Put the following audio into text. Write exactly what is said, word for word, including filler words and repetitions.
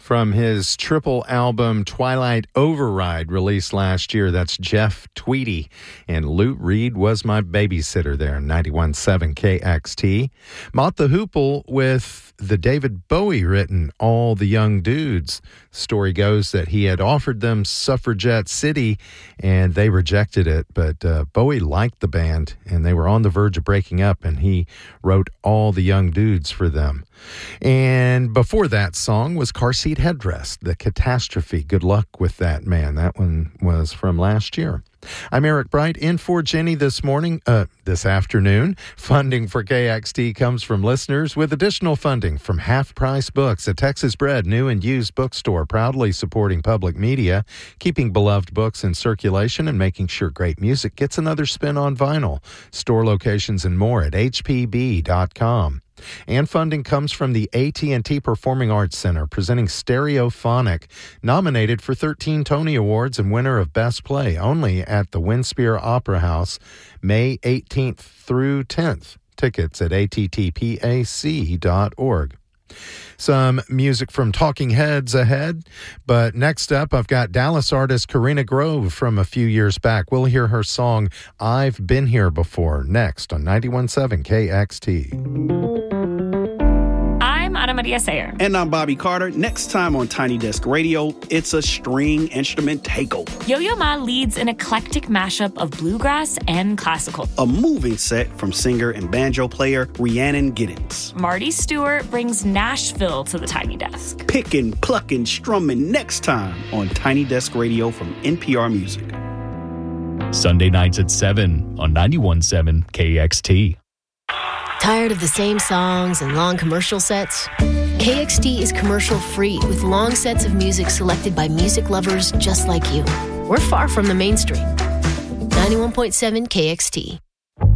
from his triple album Twilight Override, released last year. That's Jeff Tweedy. And Lou Reed was my babysitter there, ninety-one point seven K X T. Mott the Hoople with the David Bowie written All the Young Dudes. Story goes that he had offered them Suffragette City and they rejected it, but uh, Bowie liked the band and they were on the verge of breaking up, and he wrote All the Young Dudes for them. And before that song was Car Seat Headrest, The Catastrophe. Good luck with that, man. That one was from last year. I'm Eric Bright, in for Jenny this morning, uh, this afternoon. Funding for K X T comes from listeners, with additional funding from Half Price Books, a Texas-bred new and used bookstore proudly supporting public media, keeping beloved books in circulation, and making sure great music gets another spin on vinyl. Store locations and more at H P B dot com. And funding comes from the A T and T Performing Arts Center, presenting Stereophonic, nominated for thirteen Tony Awards and winner of Best Play, only at the Winspear Opera House, May eighteenth through tenth. Tickets at A T T P A C dot org. Some music from Talking Heads ahead, but next up I've got Dallas artist Karina Grove from a few years back. We'll hear her song I've Been Here Before next on ninety-one point seven K X T. I'm Ana Maria Sayer. And I'm Bobby Carter. Next time on Tiny Desk Radio, it's a string instrument takeover. Yo-Yo Ma leads an eclectic mashup of bluegrass and classical. A moving set from singer and banjo player Rhiannon Giddens. Marty Stewart brings Nashville to the Tiny Desk. Picking, plucking, strumming next time on Tiny Desk Radio from N P R Music. Sunday nights at seven on ninety-one point seven K X T. Tired of the same songs and long commercial sets? K X T is commercial-free with long sets of music selected by music lovers just like you. We're far from the mainstream. ninety-one point seven K X T.